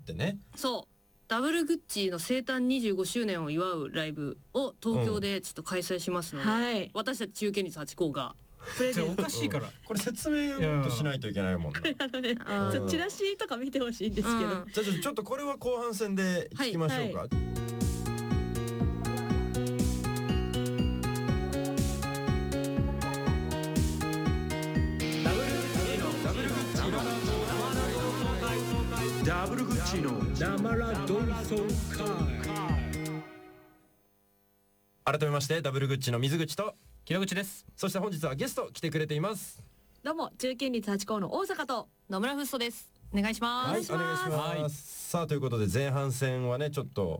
ってね。 そうダブルグッチの生誕25周年を祝うライブを東京でちょっと開催しますので、 はい、 私たち中堅率8校がプレゼント。おかしいから、 これ説明をもっとしないといけないもんね。 チラシとか見てほしいんですけど、 じゃあちょっとこれは後半戦で聞きましょうか。 ダブルグッチの生ラ同窓会。 改めましてダブルグッチの水口と木戸口です。 そして本日はゲスト来てくれています。 どうも中堅率8校の大阪と野村フッソです。お願いします。 はい、お願いします。さあということで前半戦はねちょっと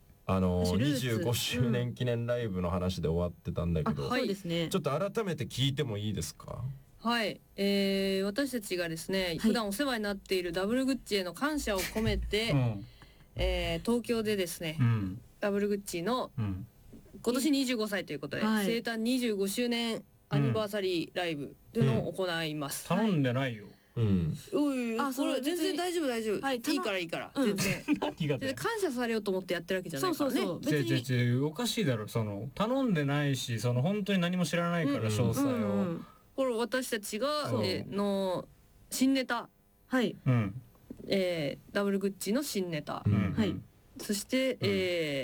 25周年記念ライブの話で終わってたんだけど、 そうですね、 ちょっと改めて聞いてもいいですか。 はい、私たちがですね、普段お世話になっているダブルグッチへの感謝を込めて、東京でですね、ダブルグッチの今年25歳ということで、生誕25周年アニバーサリーライブというのを行います。 頼んでないよ。 これ全然大丈夫大丈夫、いいから全然感謝されようと思ってやってるわけじゃないからね。 おかしいだろ、頼んでないし、本当に何も知らないから詳細を。 これ私たちがの新ネタ、ダブルグッチの新ネタ、そして、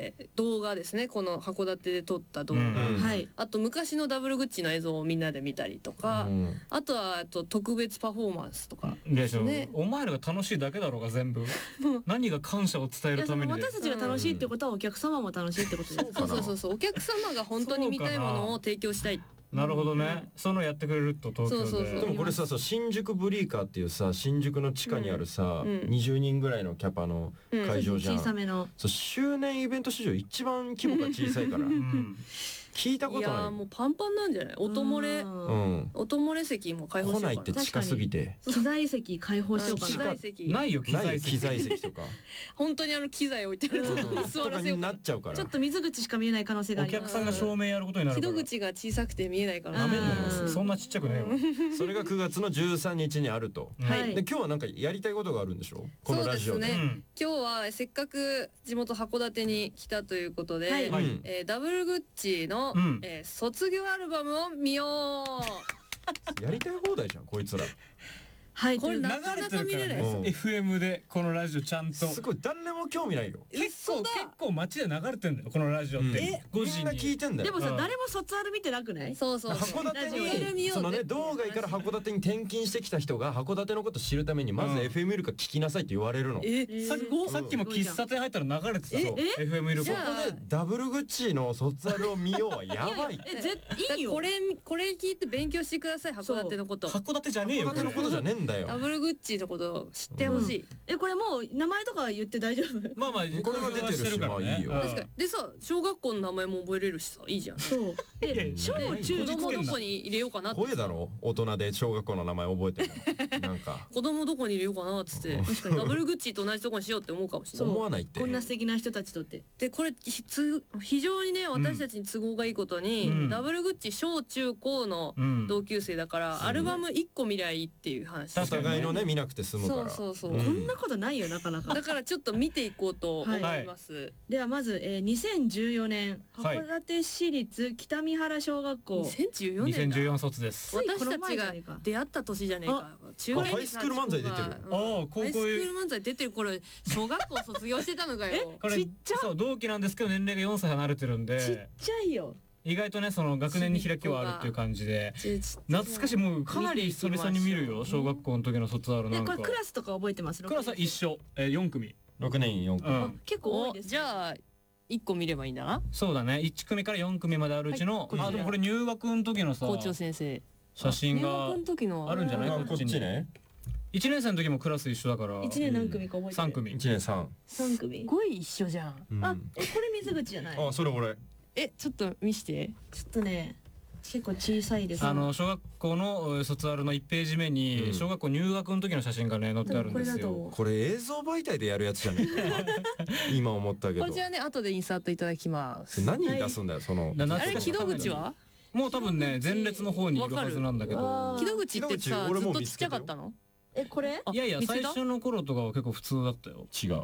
動画ですね、この函館で撮った動画、あと昔のダブルグッチの映像をみんなで見たりとか、あとは特別パフォーマンスとかですね。 お前らが楽しいだけだろうが全部何が感謝を伝えるために。 私たちが楽しいってことはお客様も楽しいってことですか。 そうお客様が本当に見たいものを提供したい。 なるほどね、そのやってくれると東京で。 でもこれさ、新宿ブリーカーっていうさ、新宿の地下にあるさ、20人ぐらいのキャパの会場じゃん。 小さめの。 周年イベント史上一番規模が小さいから聞いたことない。 いやもうパンパンなんじゃない。音漏れ席も開放しようかな。 来ないって近すぎて機材席開放しようかな。 ないよ機材席とか本当に機材置いてるとこ座らせようになっちゃうから。 ちょっと水口しか見えない可能性があります。 お客さんが照明やることになるから。 木戸口が小さくて見えないから。 ダメだよ、そんなちっちゃくねえよ。 それが9月の13日にあると。で今日はなんかやりたいことがあるんでしょ、このラジオで。 今日はせっかく地元函館に来たということで、ダブルグッチの卒業アルバムを見よう。やりたい放題じゃんこいつら。 これなかなか見れない。 FM でこのラジオちゃんとすごい誰も興味ないよ。 結構街で流れてんだよこのラジオって。5時に聞いてんだよ。 でもさ、誰も卒アル見てなくない？ そう函館にそのね、道外から函館に転勤してきた人が函館のこと知るためにまず FM イルカ聞きなさいって言われるの。 さっきも喫茶店入ったら流れてた。FM イルカ。 そこでダブルグッチの卒アルを見ようはやばい。 いいよ。これ聞いて勉強してください。函館のこと。 函館じゃねえよ。 函館のことじゃねえんだよ。 ダブルグッチのことを知ってほしい。 これもう名前とか言って大丈夫？ まあこれが出てるし、まあいいよ。 確かに。でさ、小学校の名前も覚えれるしさ、いいじゃん。 そう。小中子供どこに入れようかなって。 声だろ、大人で小学校の名前覚えてるの。なんか子供どこに入れようかなっつって、ダブルグッチと同じとこにしようって思うかもしれない。 思わないって。 こんな素敵な人たちとって。 でこれ非常にね、私たちに都合がいいことに、ダブルグッチ小中高の同級生だからアルバム1個見りゃいいっていう話。 お互いのね見なくて済むから。 そうこんなことないよなかなか。 だからちょっと見ていこうと思います。 ではまず2014年函館市立北見原小学校。 2014年だ。 2014卒です。 私たちが出会った年じゃねえか。 ハイスクール漫才出てる。 ハイスクール漫才出てる頃小学校卒業してたのかよ。 ちっちゃ。 そう同期なんですけど年齢が4歳離れてるんで。 ちっちゃいよ。 意外とねその学年に開きはあるっていう感じで懐かしい。もうかなり久々に見るよ小学校の時の卒アルなんか。 これクラスとか覚えてます？ クラスは一緒。4組。 6年4組。 結構多いです。 じゃあ1個見ればいいんだな。 そうだね。1組から4組まであるうちの、でもこれ入学の時のさ校長先生写真があるんじゃない？ こっちね。 1年生の時もクラス一緒だから。 1年何組か覚えてる？ 3組。 1年3 組。 すごい一緒じゃん。 これ水口じゃない？ それ俺。 ちょっと見して。 ちょっとね結構小さいです。 小学校の卒アルの1ページ目に小学校入学の時の写真がね載ってあるんですよ。 これ映像媒体でやるやつじゃねえか。今思ったけど。 こちらね後でインサートいただきます。 何に出すんだよその。 あれ木戸口は？ もう多分ね前列の方にいるはずなんだけど。 木戸口ってさずっとちっちゃかったの？ これ？ いやいや最初の頃とかは結構普通だったよ。 違う。